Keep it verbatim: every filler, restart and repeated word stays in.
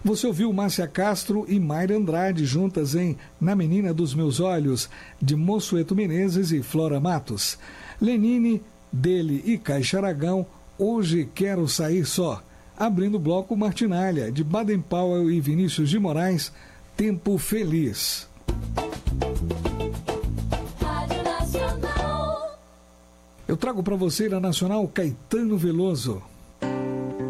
Você ouviu Márcia Castro e Mayra Andrade juntas em Na Menina dos Meus Olhos, de Monsueto Menezes e Flora Matos. Lenine, dele e Caixa Aragão, Hoje Quero Sair Só. Abrindo o bloco Martinalha, de Baden Powell e Vinícius de Moraes, Tempo Feliz. Rádio Nacional. Eu trago para você na Nacional Caetano Veloso.